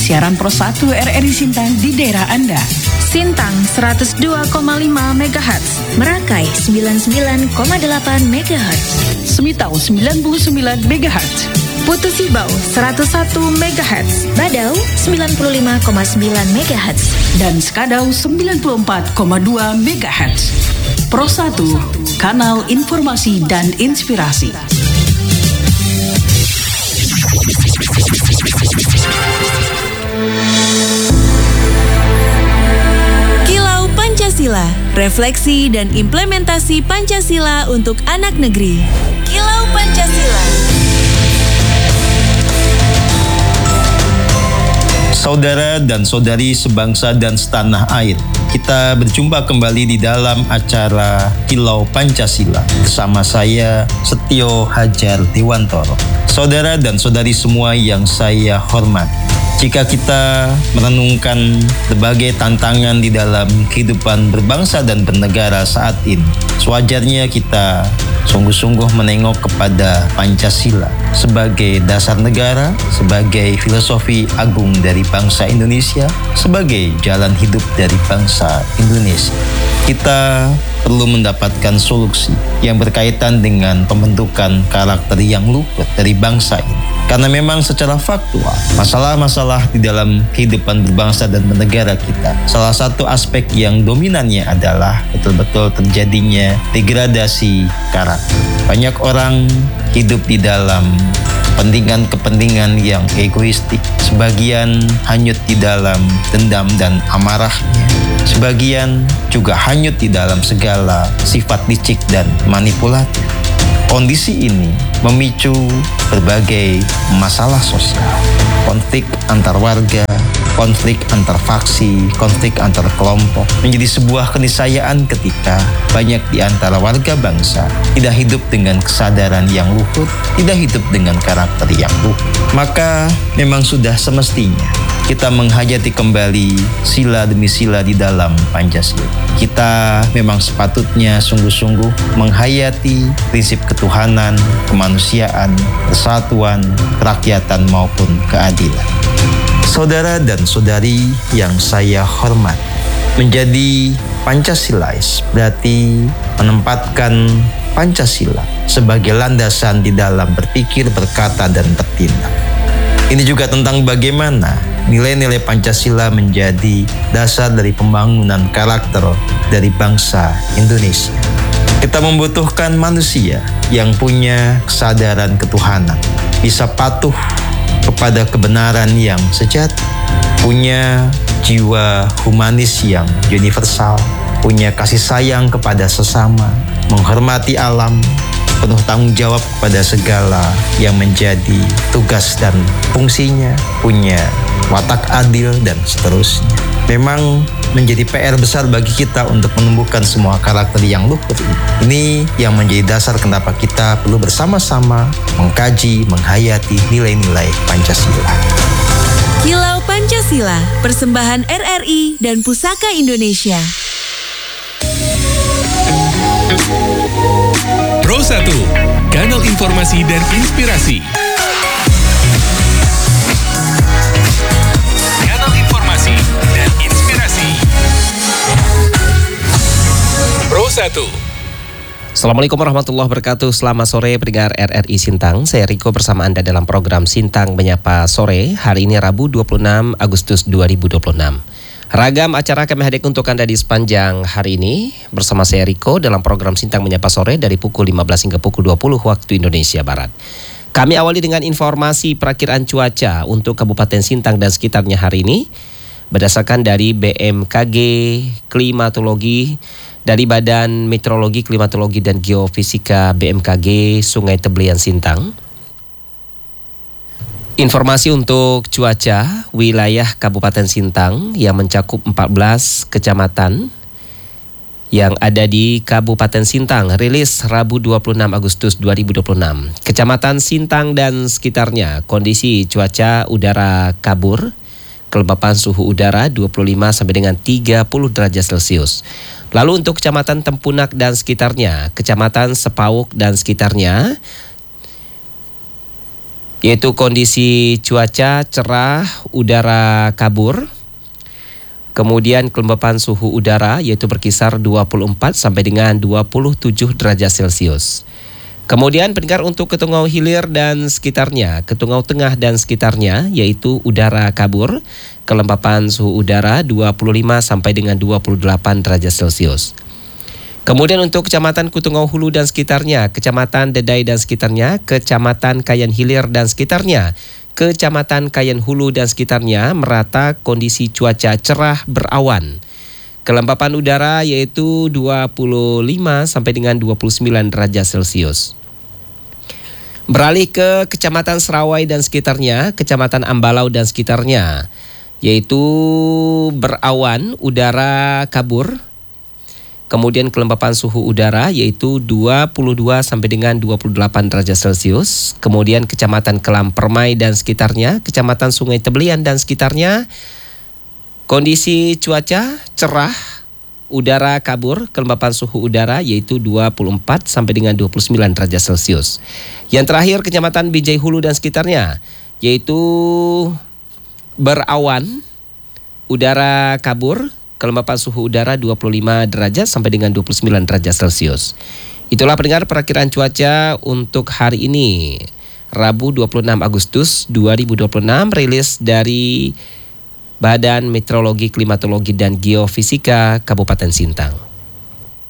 siaran Pro 1 RRI Sintang di daerah Anda. Sintang 102,5 MHz, Merakai 99,8 MHz, Semitau 99 MHz, Putu Sibau 101 MHz, Badau 95,9 MHz, dan Skadau 94,2 MHz. Pro 1, kanal informasi dan inspirasi. Kilau Pancasila, refleksi dan implementasi Pancasila untuk anak negeri. Kilau Pancasila. Saudara dan saudari sebangsa dan setanah air, kita berjumpa kembali di dalam acara Kilau Pancasila bersama saya Setio Hajar Dewantoro. Saudara dan saudari semua yang saya hormati, jika kita merenungkan berbagai tantangan di dalam kehidupan berbangsa dan bernegara saat ini, sewajarnya kita sungguh-sungguh menengok kepada Pancasila sebagai dasar negara, sebagai filosofi agung dari bangsa Indonesia, sebagai jalan hidup dari bangsa Indonesia. Kita perlu mendapatkan solusi yang berkaitan dengan pembentukan karakter yang luput dari bangsa ini. Karena memang secara faktual, masalah-masalah di dalam kehidupan berbangsa dan bernegara kita, salah satu aspek yang dominannya adalah betul-betul terjadinya degradasi karakter. Banyak orang hidup di dalam kepentingan-kepentingan yang egoistik. Sebagian hanyut di dalam dendam dan amarahnya. Sebagian juga hanyut di dalam segala sifat licik dan manipulatif. Kondisi ini memicu berbagai masalah sosial, konflik antar warga, konflik antar faksi, konflik antar kelompok, menjadi sebuah keniscayaan ketika banyak di antara warga bangsa tidak hidup dengan kesadaran yang luhur, tidak hidup dengan karakter yang luhur. Maka memang sudah semestinya kita menghayati kembali sila demi sila di dalam Pancasila. Kita memang sepatutnya sungguh-sungguh menghayati prinsip ketuhanan, kemanusiaan, persatuan, kerakyatan maupun keadilan. Saudara dan saudari yang saya hormati, menjadi Pancasilais berarti menempatkan Pancasila sebagai landasan di dalam berpikir, berkata, dan bertindak. Ini juga tentang bagaimana nilai-nilai Pancasila menjadi dasar dari pembangunan karakter dari bangsa Indonesia. Kita membutuhkan manusia yang punya kesadaran ketuhanan, bisa patuh kepada kebenaran yang sejati, punya jiwa humanis yang universal, punya kasih sayang kepada sesama, menghormati alam, penuh tanggung jawab kepada segala yang menjadi tugas dan fungsinya, punya watak adil, dan seterusnya. Memang menjadi PR besar bagi kita untuk menumbuhkan semua karakter yang luhur ini yang menjadi dasar kenapa kita perlu bersama-sama mengkaji, menghayati nilai-nilai Pancasila. Kilau Pancasila, persembahan RRI dan Pusaka Indonesia. Pro 1, kanal informasi dan inspirasi. Kanal informasi dan inspirasi. Pro 1. Assalamualaikum warahmatullahi wabarakatuh. Selamat sore pendengar RRI Sintang. Saya Riko bersama Anda dalam program Sintang Menyapa Sore. Hari ini Rabu 26 Agustus 2026. Ragam acara kami hadirkan untuk Anda di sepanjang hari ini bersama saya Riko dalam program Sintang Menyapa Sore dari pukul 15 hingga pukul 20 waktu Indonesia Barat. Kami awali dengan informasi perakiraan cuaca untuk Kabupaten Sintang dan sekitarnya hari ini berdasarkan dari BMKG Klimatologi, dari Badan Meteorologi, Klimatologi dan Geofisika BMKG Sungai Tebelian Sintang. Informasi untuk cuaca wilayah Kabupaten Sintang yang mencakup 14 kecamatan yang ada di Kabupaten Sintang, rilis Rabu 26 Agustus 2026. Kecamatan Sintang dan sekitarnya, kondisi cuaca udara kabur, kelembapan suhu udara 25 sampai dengan 30 derajat Celcius. Lalu untuk Kecamatan Tempunak dan sekitarnya, Kecamatan Sepauk dan sekitarnya, yaitu kondisi cuaca cerah, udara kabur. Kemudian kelembapan suhu udara yaitu berkisar 24 sampai dengan 27 derajat Celcius. Kemudian pendengar untuk Ketungau Hilir dan sekitarnya, Ketungau Tengah dan sekitarnya yaitu udara kabur, kelembapan suhu udara 25 sampai dengan 28 derajat Celcius. Kemudian untuk Kecamatan Kutungau Hulu dan sekitarnya, Kecamatan Dedai dan sekitarnya, Kecamatan Kayan Hilir dan sekitarnya, Kecamatan Kayan Hulu dan sekitarnya merata kondisi cuaca cerah berawan. Kelembapan udara yaitu 25 sampai dengan 29 derajat Celcius. Beralih ke Kecamatan Serawai dan sekitarnya, Kecamatan Ambalau dan sekitarnya, yaitu berawan, udara kabur. Kemudian kelembapan suhu udara yaitu 22 sampai dengan 28 derajat Celcius. Kemudian Kecamatan Kelam Permai dan sekitarnya, Kecamatan Sungai Tebelian dan sekitarnya, kondisi cuaca cerah, udara kabur, kelembapan suhu udara yaitu 24 sampai dengan 29 derajat Celcius. Yang terakhir Kecamatan Binjai Hulu dan sekitarnya, yaitu berawan, udara kabur, kelembapan suhu udara 25 derajat sampai dengan 29 derajat Celcius. Itulah pendengar perakiraan cuaca untuk hari ini, Rabu 26 Agustus 2026, rilis dari Badan Meteorologi, Klimatologi, dan Geofisika Kabupaten Sintang.